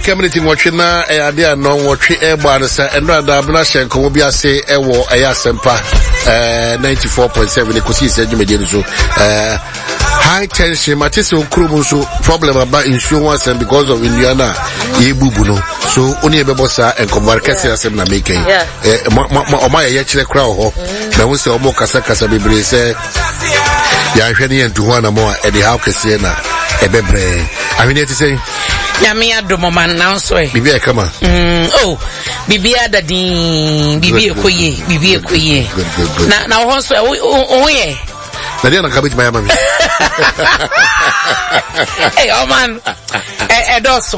community watching na ade anon watwe e gba no say eno ada abna shenko mo bia say e wo eya sempa 94.7 ekosi se djumede so high tension matese okrumu so problem about insurance and because of Indiana ye bubu no so oni e bebo sa enkomar kese asem na make o ma ye kire kra ho na wo se o mo kasa bebre se ya hwene ye ntu ho na mo e de how kese na e bebre ahwene ti say Yami adomo man now so e bibi e kama bibi adadin bibi ekoye na ho so o ye na dia na kabit my mama hey oh man edoso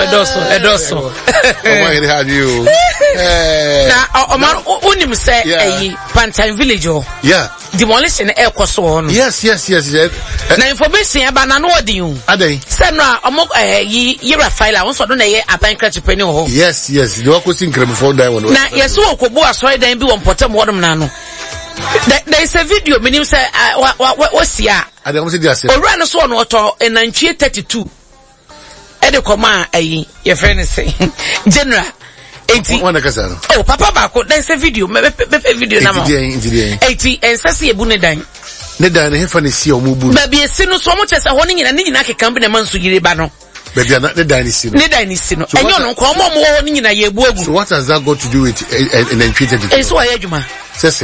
oh my had you na o man unim say Pantan village o demolition e koso ho no yes na information aba na no odin adai say no omo yi Rafaela won so do na ye aban krachipeni ho yes the wakosi nkrem for that one na yeso okobo asoy dan bi won potem wodum na no there is a video meaning say what's here I don't see this o run so on auto in 32 e de koma ayi your friend say general 80 oh papa bako there is a video video na 80 and say ebu ne dan he fa ne si o mu bu ba bi esi no so mo chese ho ne nyina keka mbe na man so yire ba no baby ne dan ni si no enyo no ko mo ho ne nyina ye ebu agu so what has that got to do with in 32 so why adwuma say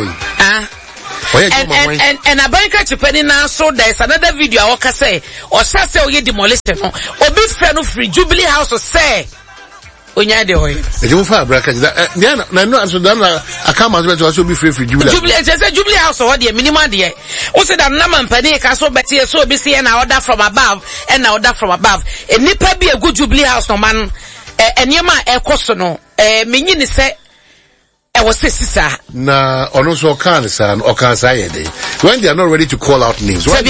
and a banker to penny now, so there's another video I can say or say o ye demolition or be friend of free Jubilee House or say onya de hoy e je mo fa braka na no am so dan I come as well to be free Jubilee House or the minimum there o say that na man pani ka so betie so be see na order from above and na order from above e nipa bi a good Jubilee House no man enema e koso no menyi ni say I was sister. Na, also can say, or can say, when they are not ready to call out names.